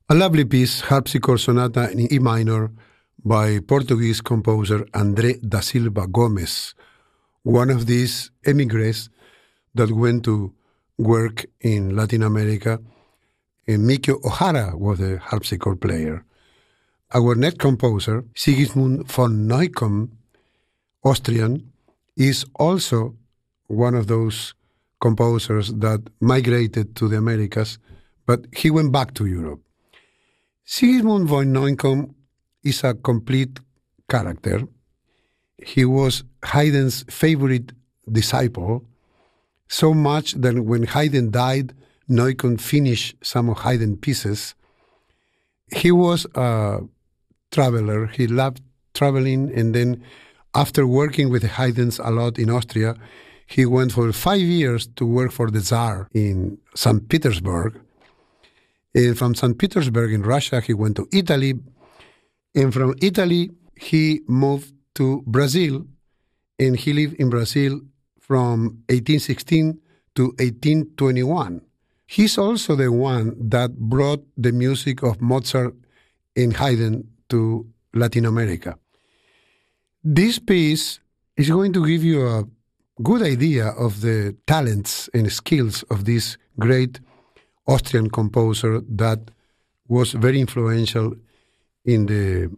A lovely piece, Harpsichord Sonata in E minor by Portuguese composer André da Silva Gomes, one of these emigres that went to work in Latin America. And Mikio Ohara was a harpsichord player. Our next composer, Sigismund von Neukomm, Austrian, is also one of those composers that migrated to the Americas, but he went back to Europe. Sigismund von Neukomm is a complete character. He was Haydn's favorite disciple, so much that when Haydn died, Neukomm finished some of Haydn's pieces. He was a traveler. He loved traveling, and then after working with the Haydns a lot in Austria, he went for 5 years to work for the Tsar in St. Petersburg. And from St. Petersburg in Russia, he went to Italy. And from Italy, he moved to Brazil, and he lived in Brazil from 1816 to 1821. He's also the one that brought the music of Mozart and Haydn to Latin America. This piece is going to give you a good idea of the talents and skills of this great Austrian composer that was very influential in the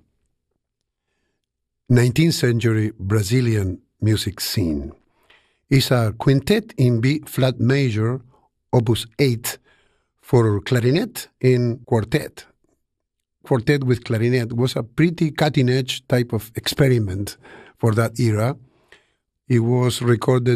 19th century Brazilian music scene. It's a quintet in B flat major, opus 8, for clarinet and quartet. Quartet with clarinet was a pretty cutting-edge type of experiment for that era. It was recorded